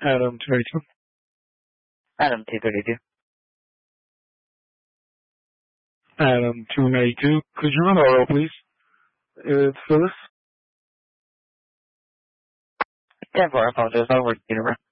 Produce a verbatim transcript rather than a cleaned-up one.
Adam two ninety-two. Adam two thirty-two. Adam two ninety-two. Could you run the roll, please? It's Phyllis. ten four, I apologize. I'll work the number.